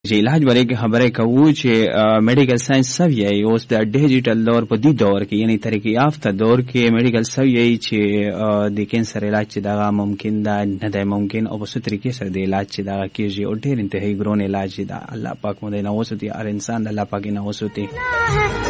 چې علاج ورې کې خبره کوو چې میډیکل ساينس سوي اوس د ډیجیټل دور په دې دور کې یعنی طریقې یافته دور کې میډیکل سوي چې د کینسر علاج چې دا ممکن ده نه ده ممکن او په څه طریقې سره د علاج چې دا کیږي او ډېر انتهایی ګران علاج دا الله پاک مو دې نه وسوتي هر انسان الله پاک نه وسوتي